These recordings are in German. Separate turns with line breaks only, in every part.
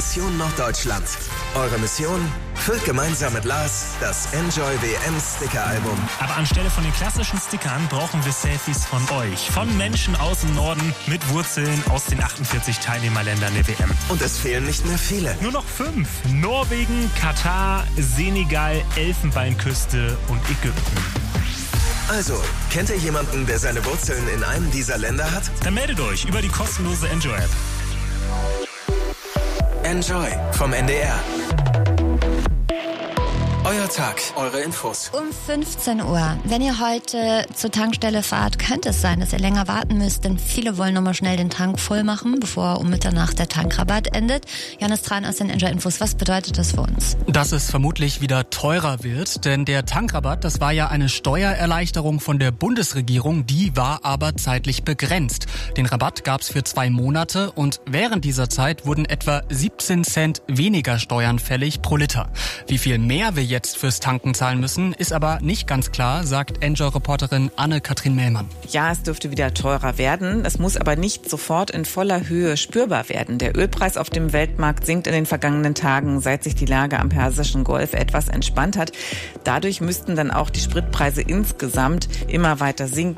Mission Norddeutschland. Eure Mission? Füllt gemeinsam mit Lars das Enjoy WM Sticker-Album.
Aber anstelle von den klassischen Stickern brauchen wir Selfies von euch. Von Menschen aus dem Norden mit Wurzeln aus den 48 Teilnehmerländern der WM.
Und es fehlen nicht mehr viele.
Nur noch 5. Norwegen, Katar, Senegal, Elfenbeinküste und Ägypten.
Also, kennt ihr jemanden, der seine Wurzeln in einem dieser Länder hat?
Dann meldet euch über die kostenlose Enjoy-App.
Enjoy vom NDR. Euer Tag, eure Infos.
Um 15 Uhr. Wenn ihr heute zur Tankstelle fahrt, könnte es sein, dass ihr länger warten müsst, denn viele wollen nochmal schnell den Tank voll machen, bevor um Mitternacht der Tankrabatt endet. Johannes Tran aus den Enjoy-Infos. Was bedeutet das für uns?
Dass es vermutlich wieder teurer wird, denn der Tankrabatt, das war ja eine Steuererleichterung von der Bundesregierung, die war aber zeitlich begrenzt. Den Rabatt gab es für 2 Monate und während dieser Zeit wurden etwa 17 Cent weniger Steuern fällig pro Liter. Wie viel mehr wir jetzt fürs Tanken zahlen müssen, ist aber nicht ganz klar, sagt Enjoy-Reporterin Anne-Kathrin Mellmann.
Ja, es dürfte wieder teurer werden. Es muss aber nicht sofort in voller Höhe spürbar werden. Der Ölpreis auf dem Weltmarkt sinkt in den vergangenen Tagen, seit sich die Lage am Persischen Golf etwas entspannt hat. Dadurch müssten dann auch die Spritpreise insgesamt immer weiter sinken.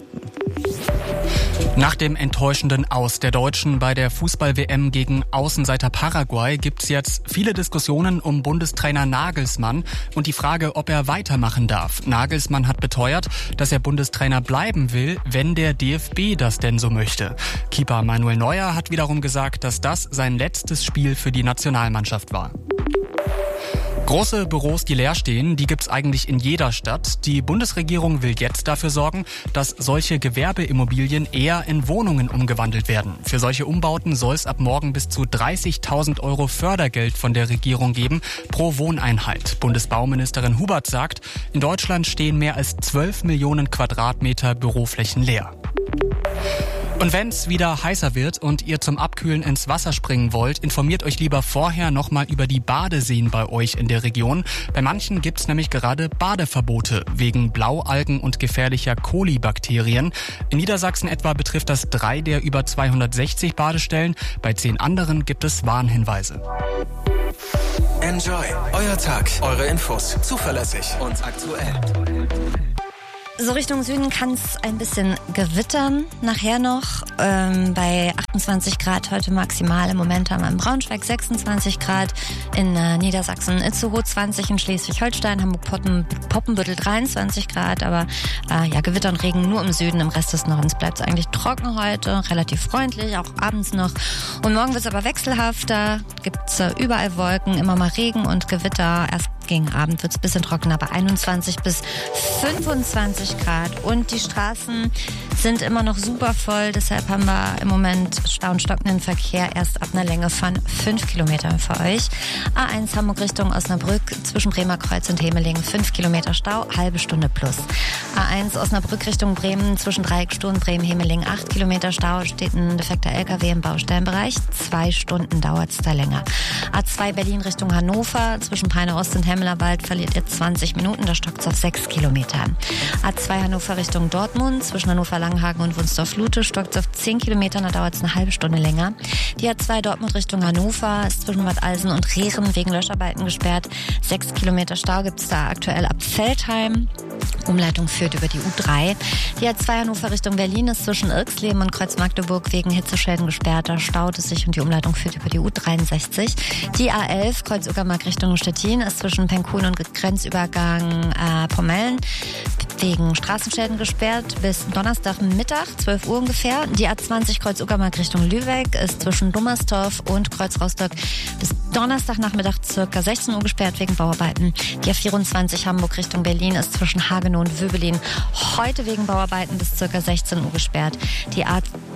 Nach dem enttäuschenden Aus der Deutschen bei der Fußball-WM gegen Außenseiter Paraguay gibt's jetzt viele Diskussionen um Bundestrainer Nagelsmann und die Frage, ob er weitermachen darf. Nagelsmann hat beteuert, dass er Bundestrainer bleiben will, wenn der DFB das denn so möchte. Keeper Manuel Neuer hat wiederum gesagt, dass das sein letztes Spiel für die Nationalmannschaft war. Große Büros, die leer stehen, die gibt's eigentlich in jeder Stadt. Die Bundesregierung will jetzt dafür sorgen, dass solche Gewerbeimmobilien eher in Wohnungen umgewandelt werden. Für solche Umbauten soll es ab morgen bis zu 30.000 € Fördergeld von der Regierung geben pro Wohneinheit. Bundesbauministerin Hubert sagt, in Deutschland stehen mehr als 12 Millionen Quadratmeter Büroflächen leer. Und wenn es wieder heißer wird und ihr zum Abkühlen ins Wasser springen wollt, informiert euch lieber vorher nochmal über die Badeseen bei euch in der Region. Bei manchen gibt's nämlich gerade Badeverbote wegen Blaualgen und gefährlicher Kolibakterien. In Niedersachsen etwa betrifft das 3 der über 260 Badestellen. Bei 10 anderen gibt es Warnhinweise.
Enjoy, euer Tag, eure Infos. Zuverlässig und aktuell.
So Richtung Süden kann es ein bisschen gewittern. Nachher noch bei 28 Grad heute maximal. Im Moment haben wir in Braunschweig 26 Grad, in Niedersachsen Itzehoe 20, in Schleswig-Holstein, Hamburg-Poppenbüttel 23 Grad. Aber Gewitter und Regen nur im Süden. Im Rest des Nordens bleibt es eigentlich trocken heute, relativ freundlich, auch abends noch. Und morgen wird es aber wechselhafter. Gibt's überall Wolken, immer mal Regen und Gewitter. Erst gegen Abend wird es ein bisschen trockener, bei 21 bis 25 Grad. Und die Straßen sind immer noch super voll. Deshalb haben wir im Moment Stau und stockenden Verkehr erst ab einer Länge von 5 Kilometern für euch. A1 Hamburg Richtung Osnabrück zwischen Bremerkreuz und Hemeling 5 Kilometer Stau, halbe Stunde plus. A1 Osnabrück Richtung Bremen zwischen Dreieckstuhl und Bremen-Hemeling 8 Kilometer Stau, steht ein defekter LKW im Baustellenbereich. 2 Stunden dauert es da länger. A2 Berlin Richtung Hannover zwischen Peine Ost und Hemmelerwald verliert ihr 20 Minuten, da stockt es auf 6 Kilometern. A2 Hannover Richtung Dortmund zwischen Hannover-Langenhagen und Wunsdorf-Lute stockt es auf 10 Kilometern, da dauert es eine halbe Stunde länger. Die A2 Dortmund Richtung Hannover ist zwischen Bad Alsen und Rehren wegen Löscharbeiten gesperrt. 6 Kilometer Stau gibt es da aktuell ab Veltheim. Umleitung führt über die U3. Die A2 Hannover Richtung Berlin ist zwischen Irxleben und Kreuz-Magdeburg wegen Hitzeschäden gesperrt. Da staut es sich und die Umleitung führt über die U63. Die A11 Kreuz-Uckermark Richtung Stettin ist zwischen Penkun und Grenzübergang Pomellen wegen Straßenschäden gesperrt bis Donnerstagmittag, 12 Uhr ungefähr. Die A20 Kreuz-Uckermark Richtung Lübeck ist zwischen Dummerstorf und Kreuz-Rostock bis Donnerstagnachmittag ca. 16 Uhr gesperrt wegen Bauarbeiten. Die A24 Hamburg Richtung Berlin ist zwischen Hagenow und Wöbelin heute wegen Bauarbeiten bis ca. 16 Uhr gesperrt. Die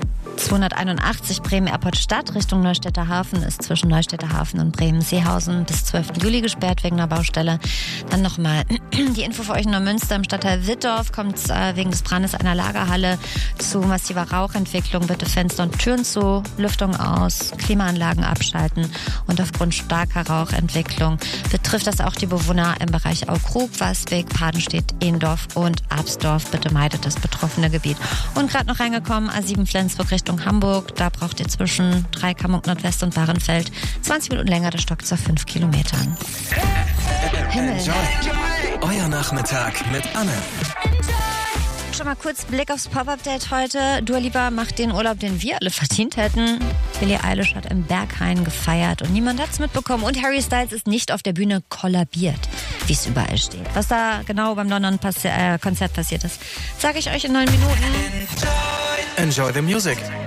A281 Bremen-Erport-Stadt Richtung Neustädter Hafen ist zwischen Neustädter Hafen und Bremen-Seehausen bis 12. Juli gesperrt wegen einer Baustelle. Dann nochmal die Info für euch in Neumünster. Im Stadtteil Wittdorf kommt es wegen des Brandes einer Lagerhalle zu massiver Rauchentwicklung. Bitte Fenster und Türen zu, Lüftung aus, Klimaanlagen abschalten. Und aufgrund starker Rauchentwicklung betrifft das auch die Bewohner im Bereich Aukrug, Wasweg, Padenstedt, Ehendorf und Absdorf. Bitte meidet das betroffene Gebiet. Und gerade noch reingekommen, A7 Flensburg Richtung Richtung Hamburg. Da braucht ihr zwischen Dreikamp Nordwest und Bahrenfeld 20 Minuten länger, das stockt zu 5 Kilometern. Himmel.
Enjoy. Euer Nachmittag mit Anne.
Schon mal kurz Blick aufs Pop-Update heute. Dua Lipa macht den Urlaub, den wir alle verdient hätten. Billie Eilish hat im Berghain gefeiert und niemand hat's mitbekommen. Und Harry Styles ist nicht auf der Bühne kollabiert, wie es überall steht. Was da genau beim London Konzert passiert ist, sage ich euch in 9 Minuten.
Enjoy the music.